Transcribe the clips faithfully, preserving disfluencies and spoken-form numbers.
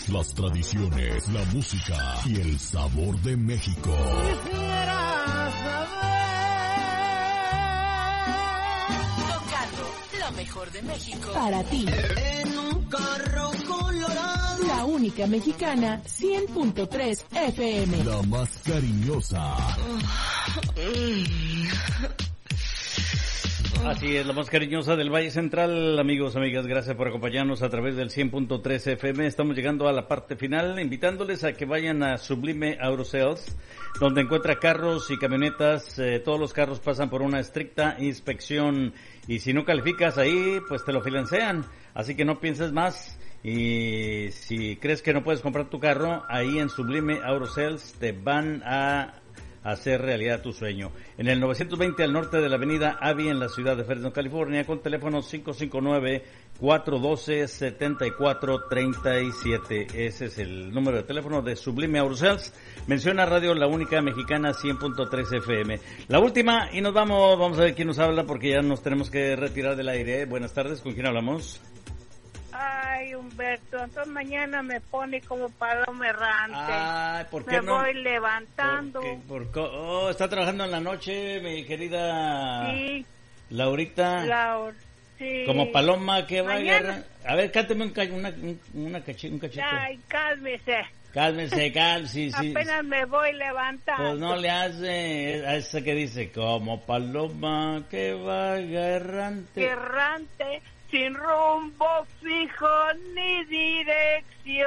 las tradiciones, la música y el sabor de México. Quisiera saber. Tocando lo mejor de México. Para ti. En un carro colorado. La única mexicana, cien punto tres F M. La más cariñosa. Así es, la más cariñosa del Valle Central. Amigos, amigas, gracias por acompañarnos a través del cien punto tres F M. Estamos llegando a la parte final, invitándoles a que vayan a Sublime Auto Sales, donde encuentra carros y camionetas. Eh, todos los carros pasan por una estricta inspección y si no calificas ahí, pues te lo financian. Así que no pienses más. Y si crees que no puedes comprar tu carro, ahí en Sublime Auto Sales te van a hacer realidad tu sueño. En el novecientos veinte al norte de la avenida Avi en la ciudad de Fresno, California, con teléfono cinco cinco nueve, cuatro uno dos, siete cuatro tres siete. Ese es el número de teléfono de Sublime Auto Sales. Menciona Radio La Única Mexicana cien punto tres F M. La última y nos vamos, vamos a ver quién nos habla porque ya nos tenemos que retirar del aire. Buenas tardes, ¿con quién hablamos? Ay, Humberto, entonces mañana me pone como paloma errante. Ay, ¿por qué me no? voy levantando. ¿Por qué? Por oh, ¿está trabajando en la noche, mi querida Sí. Laurita? Laura, sí. Como paloma que va a Mañana. agarrar. A ver, cántame un, ca- una, un, una cachi- un cachito. Ay, cálmese. Cálmese, cal, sí, sí. Apenas me voy levantando. Pues no le hace a esa que dice, como paloma que va errante. Errante, sin rumbo fijo ni dirección.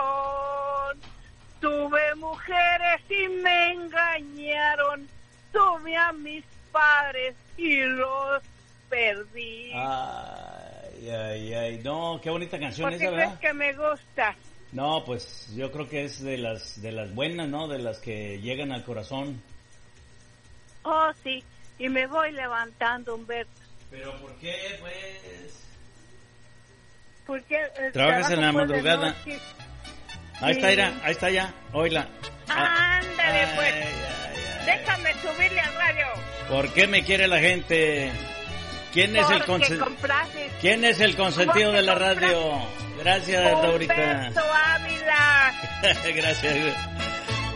Tuve mujeres y me engañaron. Tuve a mis padres y los perdí. Ay, ay, ay. No, qué bonita canción ¿Por qué esa, crees ¿verdad? que me gusta? No, pues yo creo que es de las de las buenas, ¿no? De las que llegan al corazón. Oh, sí, y me voy levantando, Humberto. ¿Pero por qué, pues? Porque eh, Trabajas en la trabajo, pues, de madrugada. noche. Ahí Sí. está, Ira, ahí está ya, oíla. Ándale, Ay, pues. ay, ay. Déjame subirle al radio. ¿Por qué me quiere la gente? ¿Quién es el Porque conse- compraste ¿Quién es el consentido Porque de la compraste radio? Gracias, Laurita. Humberto Ávila. Gracias.